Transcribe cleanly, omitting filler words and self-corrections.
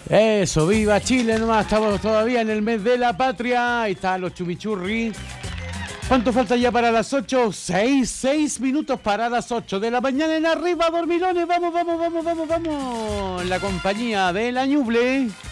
Eso, viva Chile nomás, estamos todavía en el mes de la patria. Ahí están los chumichurri. ¿Cuánto falta ya para las 8? 6 minutos para las 8 de la mañana en Arriba, dormilones. Vamos, vamos, vamos, vamos, vamos. En la compañía de la Ñuble.